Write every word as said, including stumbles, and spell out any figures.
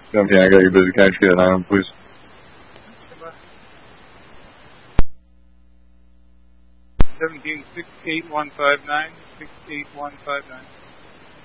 seventeen, I got your busy. Can I just get an item, please? seventeen, six eight one five nine, six eight one five nine.